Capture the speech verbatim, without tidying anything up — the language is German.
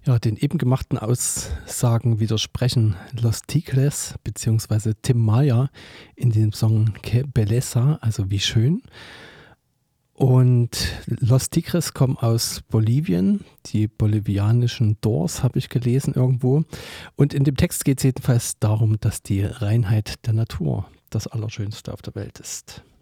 Ja, den eben gemachten Aussagen widersprechen Los Tigres bzw. Tim Maya in dem Song Que Belleza, also wie schön. Und Los Tigres kommen aus Bolivien, die bolivianischen Doors habe ich gelesen irgendwo. Und in dem Text geht es jedenfalls darum, dass die Reinheit der Natur das Allerschönste auf der Welt ist.